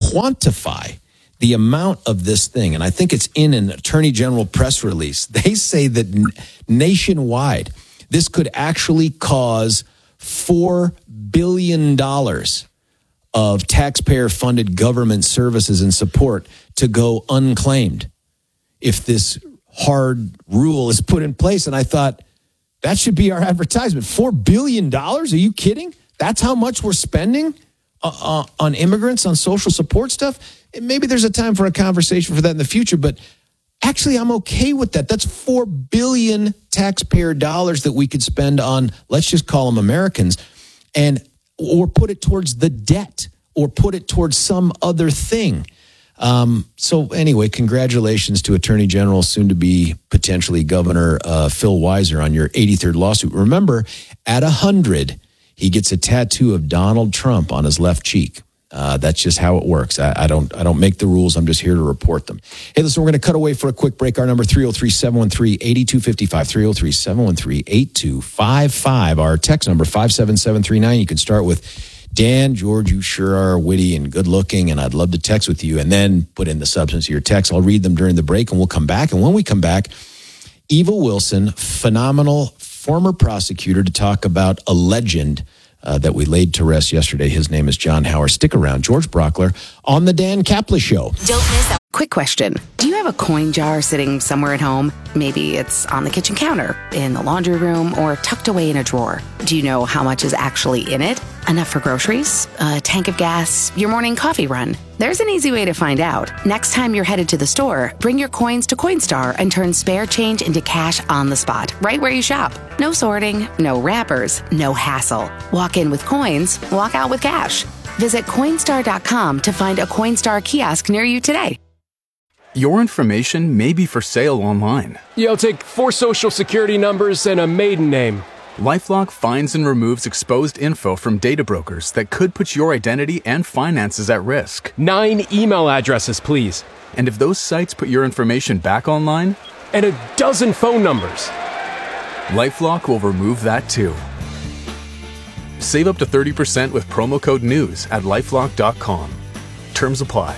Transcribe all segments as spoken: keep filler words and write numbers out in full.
quantify the amount of this thing, and I think it's in an Attorney General press release, they say that n- nationwide, this could actually cause four billion dollars of taxpayer-funded government services and support to go unclaimed if this hard rule is put in place. And I thought, that should be our advertisement. four billion dollars? Are you kidding? That's how much we're spending uh, uh, on immigrants, on social support stuff? And maybe there's a time for a conversation for that in the future, but actually I'm okay with that. That's four billion taxpayer dollars that we could spend on, let's just call them Americans, and or put it towards the debt or put it towards some other thing. Um, so anyway, congratulations to Attorney General, soon to be potentially Governor uh, Phil Weiser on your eighty-third lawsuit. Remember, at one hundred, he gets a tattoo of Donald Trump on his left cheek. Uh, that's just how it works. I, I don't I don't make the rules. I'm just here to report them. Hey, listen, we're going to cut away for a quick break. Our number, three oh three, seven one three, eight two five five, three oh three, seven one three, eight two five five. Our text number, five seven seven three nine. You can start with, Dan, George, you sure are witty and good looking, and I'd love to text with you, and then put in the substance of your text. I'll read them during the break, and we'll come back. And when we come back, Eva Wilson, phenomenal former prosecutor, to talk about a legend uh, that we laid to rest yesterday. His name is John Howard. Stick around. George Brockler on the Dan Kaplan Show. Don't miss out. Quick question. Do you have a coin jar sitting somewhere at home? Maybe it's on the kitchen counter, in the laundry room, or tucked away in a drawer. Do you know how much is actually in it? Enough for groceries, a tank of gas, your morning coffee run? There's an easy way to find out. Next time you're headed to the store, bring your coins to Coinstar and turn spare change into cash on the spot, right where you shop. No sorting, no wrappers, no hassle. Walk in with coins, walk out with cash. Visit Coinstar dot com to find a Coinstar kiosk near you today. Your information may be for sale online. Yeah, I'll take four social security numbers and a maiden name. LifeLock finds and removes exposed info from data brokers that could put your identity and finances at risk. Nine email addresses, please. And if those sites put your information back online? And a dozen phone numbers. LifeLock will remove that too. Save up to thirty percent with promo code NEWS at lifelock dot com. Terms apply.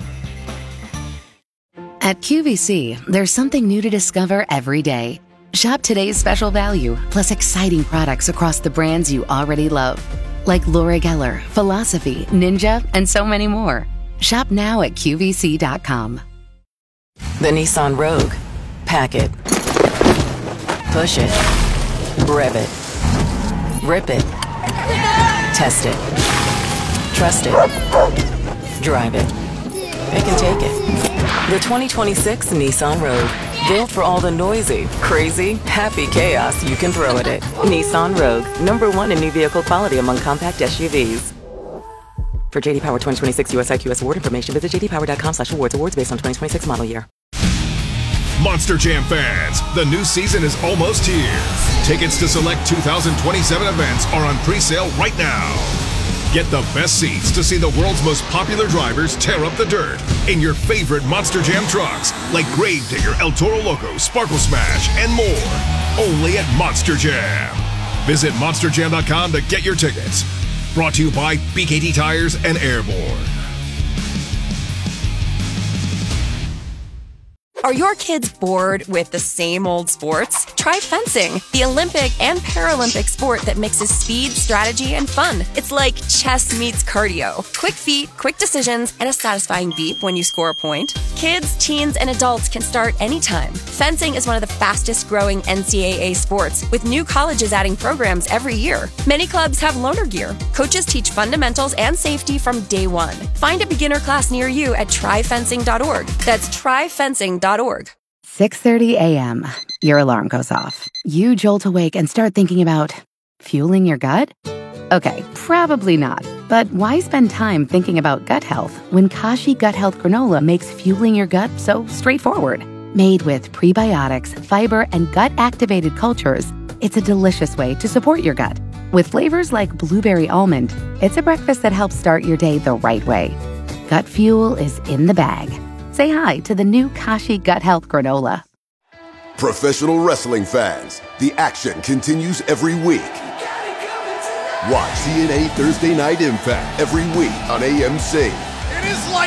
At Q V C, there's something new to discover every day. Shop today's special value, plus exciting products across the brands you already love, like Laura Geller, Philosophy, Ninja, and so many more. Shop now at Q V C dot com. The Nissan Rogue. Pack it. Push it. Rev it. Rip it. Test it. Trust it. Drive it. It can take it. The twenty twenty-six Nissan Rogue. Built for all the noisy, crazy, happy chaos you can throw at it. Nissan Rogue. Number one in new vehicle quality among compact S U Vs. For J D Power twenty twenty-six U S I Q S award information, visit j d power dot com slash awards. Awards based on twenty twenty-six model year. Monster Jam fans, the new season is almost here. Tickets to select two thousand twenty-seven events are on pre-sale right now. Get the best seats to see the world's most popular drivers tear up the dirt in your favorite Monster Jam trucks, like Gravedigger, El Toro Loco, Sparkle Smash, and more. Only at Monster Jam. Visit monster jam dot com to get your tickets. Brought to you by B K T Tires and Airborne. Are your kids bored with the same old sports? Try fencing, the Olympic and Paralympic sport that mixes speed, strategy, and fun. It's like chess meets cardio. Quick feet, quick decisions, and a satisfying beep when you score a point. Kids, teens, and adults can start anytime. Fencing is one of the fastest growing N C double A sports, with new colleges adding programs every year. Many clubs have loaner gear. Coaches teach fundamentals and safety from day one. Find a beginner class near you at try fencing dot org. That's try fencing dot org. six thirty a.m. Your alarm goes off. You jolt awake and start thinking about fueling your gut? Okay, probably not. But why spend time thinking about gut health when Kashi Gut Health Granola makes fueling your gut so straightforward? Made with prebiotics, fiber, and gut-activated cultures, it's a delicious way to support your gut. With flavors like blueberry almond, it's a breakfast that helps start your day the right way. Gut fuel is in the bag. Say hi to the new Kashi Gut Health Granola. Professional wrestling fans, the action continues every week. Watch T N A Thursday Night Impact every week on A M C. It is like